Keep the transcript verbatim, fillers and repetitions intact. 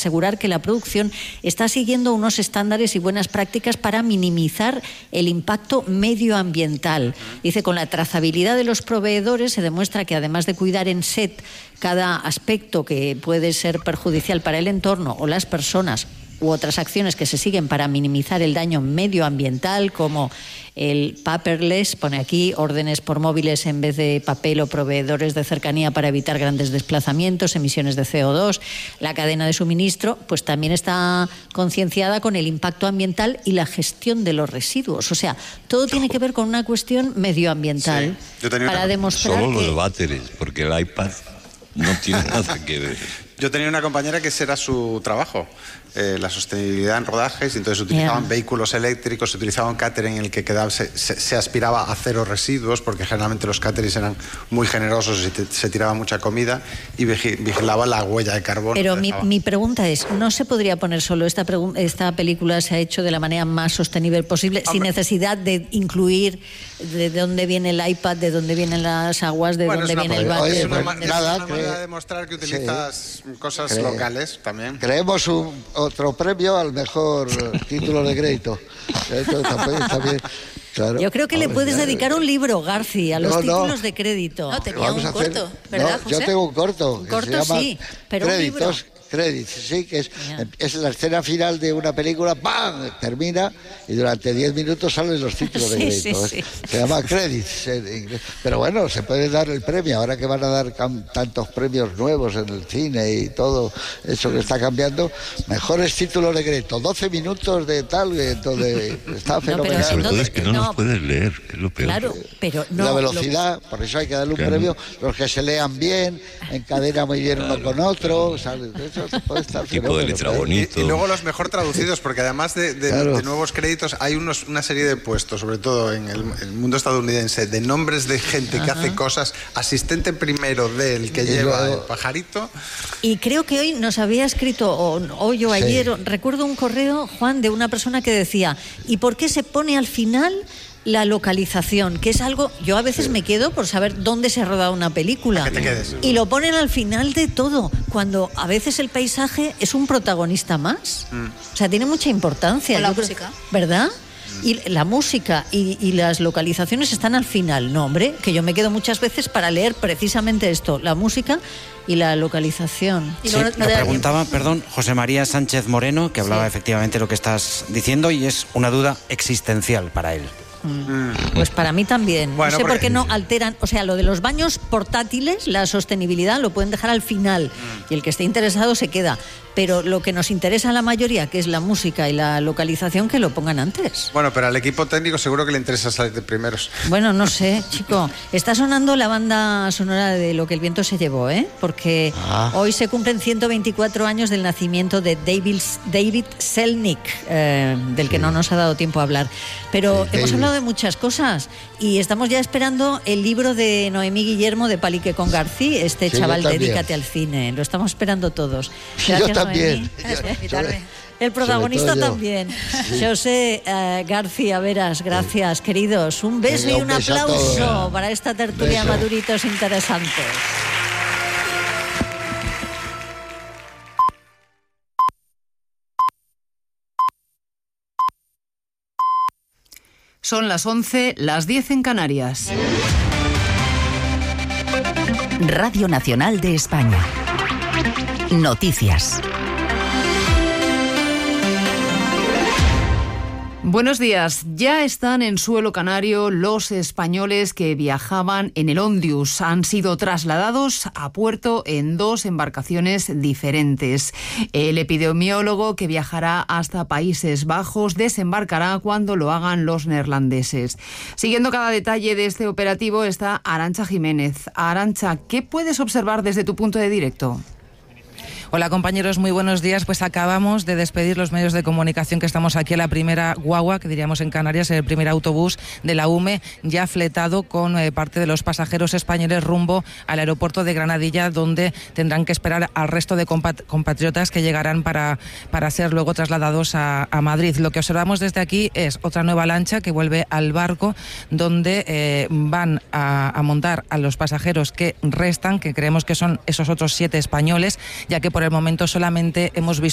asegurar que la producción está siguiendo unos estándares y buenas prácticas para minimizar el impacto medioambiental. Dice, con la trazabilidad de los proveedores se demuestra que además de cuidar en set cada aspecto que puede ser perjudicial para el entorno o las personas u otras acciones que se siguen para minimizar el daño medioambiental, como el paperless, pone aquí, órdenes por móviles en vez de papel o proveedores de cercanía para evitar grandes desplazamientos, emisiones de C O dos. La cadena de suministro pues también está concienciada con el impacto ambiental y la gestión de los residuos. O sea, todo tiene que ver con una cuestión medioambiental, sí. para una... demostrar Solo que... los váteres, porque el iPad no tiene nada que ver. Yo tenía una compañera que ese era su trabajo, eh, la sostenibilidad en rodajes, y entonces utilizaban yeah. vehículos eléctricos, se utilizaba un catering en el que quedaba, se, se, se aspiraba a cero residuos, porque generalmente los caterings eran muy generosos y te, se tiraba mucha comida, y vigilaba la huella de carbono. Pero mi, mi pregunta es, ¿no se podría poner solo esta, esta película se ha hecho de la manera más sostenible posible, Hombre. sin necesidad de incluir de dónde viene el iPad, de dónde vienen las aguas, de bueno, dónde viene el váter? Es una, es nada, una manera de demostrar que utilizas sí. cosas Cre locales también. Creemos un, otro premio al mejor título de crédito. Esto también, también, claro. Yo creo que le puedes dedicar un libro, Garci, a los no, títulos no. de crédito. No, tenía un corto, ¿verdad, no, José? Yo tengo un corto. Un corto sí, pero créditos, un libro. Credits, sí, que es, es la escena final de una película, ¡pam!, termina y durante diez minutos salen los títulos de crédito. Sí, sí, sí. Se llama Credits en inglés. Pero bueno, se puede dar el premio, ahora que van a dar tantos premios nuevos en el cine y todo eso que está cambiando, mejores títulos de crédito, doce minutos de tal, entonces está fenomenal. No, sobre todo es que no, no los puedes leer, que es lo peor. Claro, pero no. La velocidad, lo... por eso hay que darle un claro. premio, los que se lean bien, encadena muy bien claro, uno con otro, claro. ¿sabes? Eso puede estar tipo de letra bonito. Y, y luego los mejor traducidos, porque además de, de, claro. de nuevos créditos hay unos, una serie de puestos, sobre todo en el, el mundo estadounidense, de nombres de gente Ajá. que hace cosas, asistente primero del que y lleva luego... el pajarito. Y creo que hoy nos había escrito, o hoy o sí. ayer, recuerdo un correo, Juan, de una persona que decía, ¿y por qué se pone al final la localización? Que es algo, yo a veces sí. me quedo por saber dónde se ha rodado una película. Que te quedes. Y lo ponen al final de todo, cuando a veces el paisaje es un protagonista más. Mm. O sea, tiene mucha importancia. O la yo música. Creo, ¿verdad? Mm. Y la música y, y las localizaciones están al final. No, hombre, que yo me quedo muchas veces para leer precisamente esto, la música y la localización. Sí, no, no lo preguntaba, perdón, José María Sánchez Moreno, que hablaba sí. efectivamente de lo que estás diciendo, y es una duda existencial para él. Pues para mí también. Bueno, no sé porque... por qué no alteran. O sea, lo de los baños portátiles, la sostenibilidad, lo pueden dejar al final. Mm. Y el que esté interesado se queda. Pero lo que nos interesa a la mayoría, que es la música y la localización, que lo pongan antes. Bueno, pero al equipo técnico seguro que le interesa salir de primeros. Bueno, no sé, chico. Está sonando la banda sonora de Lo que el viento se llevó, ¿eh? Porque ah. hoy se cumplen ciento veinticuatro años del nacimiento de David, David Selznick, eh, del que sí. no nos ha dado tiempo a hablar. Pero sí, hemos David. hablado de muchas cosas y estamos ya esperando el libro de Noemí Guillermo de Palique con Garcí, este sí, chaval, Dedícate al cine. Lo estamos esperando todos. Gracias, también. Yo, yo, el protagonista también. Sí. José uh, García Veras, gracias, sí. queridos. Un beso Venga, y un, un aplauso para esta tertulia beso. Maduritos interesantes. Son las once, las diez en Canarias. Radio Nacional de España. Noticias. Buenos días. Ya están en suelo canario los españoles que viajaban en el Ondius. Han sido trasladados a puerto en dos embarcaciones diferentes. El epidemiólogo que viajará hasta Países Bajos desembarcará cuando lo hagan los neerlandeses. Siguiendo cada detalle de este operativo está Arantxa Jiménez. Arantxa, ¿qué puedes observar desde tu punto de directo? Hola compañeros, muy buenos días. Pues acabamos de despedir los medios de comunicación que estamos aquí en la primera guagua, que diríamos en Canarias, el primer autobús de la U M E, ya fletado con eh, parte de los pasajeros españoles rumbo al aeropuerto de Granadilla, donde tendrán que esperar al resto de compat- compatriotas que llegarán para, para ser luego trasladados a, a Madrid. Lo que observamos desde aquí es otra nueva lancha que vuelve al barco, donde eh, van a, a montar a los pasajeros que restan, que creemos que son esos otros siete españoles, ya que por el momento solamente hemos visto